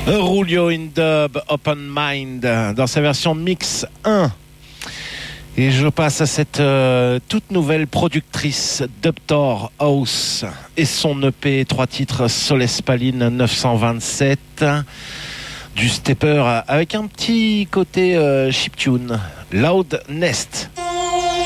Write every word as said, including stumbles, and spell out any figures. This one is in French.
Rulio in Dub, Open Mind, dans sa version Mix un. Et je passe à cette euh, toute nouvelle productrice Dubtor House et son E P trois titres Soles Paline neuf cent vingt-sept, du stepper avec un petit côté euh, chiptune, Loud Nest.